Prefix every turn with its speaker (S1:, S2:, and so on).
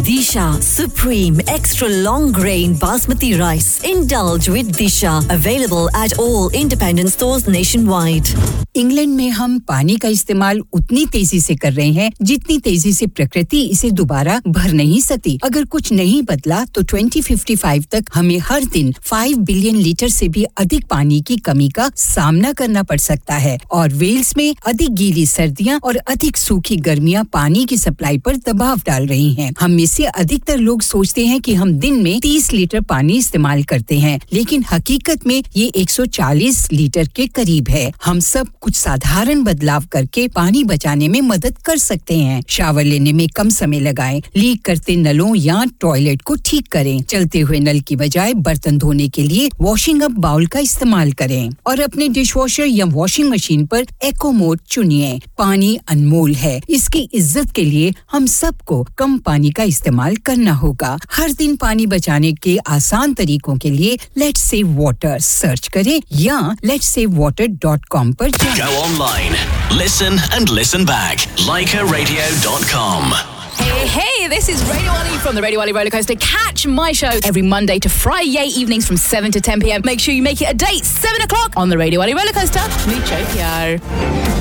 S1: Disha Supreme Extra Long Grain Basmati Rice. Indulge with Disha. Available at all independent stores nationwide.
S2: England में हम पानी का इस्तेमाल उतनी तेजी से कर रहे हैं जितनी तेजी से प्रकृति इसे दोबारा भर नहीं सकती। अगर कुछ नहीं बदला तो 2055 तक हमें हर दिन 5 बिलियन लीटर से भी अधिक पानी की कमी का सामना करना पड़ सकता है और वेल्स में अधिक गीली सर्दियां और अधिक सूखी गर्मियां पानी की सप्लाई पर दबाव डाल रही हैं। हम में से अधिकतर लोग सोचते हैं कि हम दिन में 30 लीटर पानी इस्तेमाल करते हैं, लेकिन हकीकत में ये 140 लीटर के करीब है। हम सब कुछ साधारण बदलाव करके पानी बचाने में मदद कर सकते हैं। शावर लेने में कम समय लगाएं, लीक करते नलों या टॉयलेट को ठीक करें, चलते हुए नल की बजाय बर्तन धोने के लिए वॉशिंग अप बाउल का इस्तेमाल करें और अपने डिशवॉशर या वॉशिंग मशीन पर एको मोड चुनिए। पानी अनमोल है, इसकी इज्जत के लिए हम सबको कम पानी का इस्तेमाल करना होगा। हर दिन पानी बचाने के आसान तरीकों के लिए लेट्स सेव वाटर सर्च करें या letssavewater.com पर जाएं।
S3: Go online, listen and listen back. LikeARadio.com.
S4: Hey, this is Radio Ollie from the Radio Ollie Roller Coaster. Catch my show every Monday to Friday evenings from 7 to 10 p.m. Make sure you make it a date, 7 o'clock on the Radio Ollie Roller Coaster. Mucho pyar.